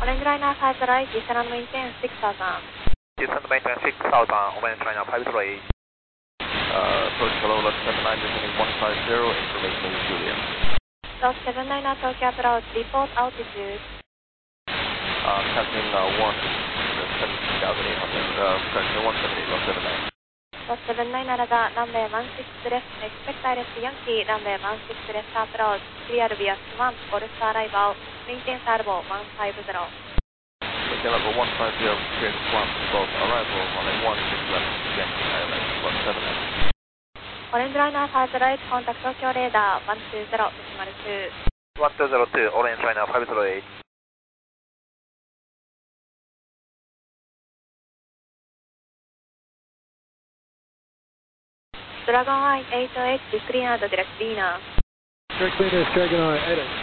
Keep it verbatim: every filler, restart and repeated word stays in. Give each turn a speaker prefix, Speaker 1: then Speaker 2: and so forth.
Speaker 1: Orange Liner five zero eight, descend and maintain six thousand.
Speaker 2: Descend and maintain six thousand, Orange Liner five zero eight.
Speaker 3: Uh, approach below left seven nine, descending one five zero, information is Julia.
Speaker 1: Lost seven nine nine Tokyo approach, report altitude.
Speaker 3: Uh, passing uh, one, seventeen thousand eight hundred, uh, correction one seventy, lost seven nine.
Speaker 1: Lost seven nine nineがランウェイone six left, expect direct Yankee, ランウェイone six left approach, clear via one, Golf arrival, maintain salvo one five zero.
Speaker 3: Okay, level one five zero, clear one, both arrival on a one six left, Yankee Island, lost seven nine.
Speaker 1: Orange Liner five zero eight, contact Tokyo radar one two zero decimal two.
Speaker 2: one two zero two, Orange Liner five zero eight.
Speaker 1: Dragon Eye eight oh eight, decline and direct Lina.
Speaker 4: Direct Lina, Dragon Eye eight oh eight.